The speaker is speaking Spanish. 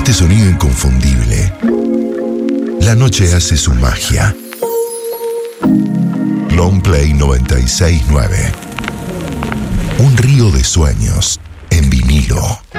este sonido inconfundible, la noche hace su magia. Long Play 96.9. Un río de sueños en vinilo.